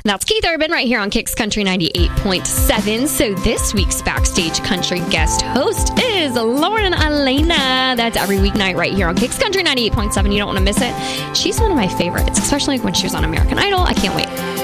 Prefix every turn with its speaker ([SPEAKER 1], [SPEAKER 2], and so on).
[SPEAKER 1] That's Keith Urban right here on Kicks Country 98.7. So this week's Backstage Country guest host is Lauren Alaina. That's every weeknight right here on Kicks Country 98.7. You don't want to miss it. She's one of my favorites, especially when she was on American Idol. I can't wait.